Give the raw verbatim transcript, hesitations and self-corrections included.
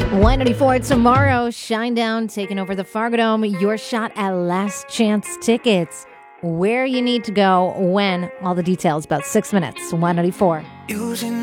one ninety-four tomorrow. Shinedown taking over the Fargo Dome. Your shot at last chance tickets. Where you need to go, when, all the details, about six minutes. one ninety-four.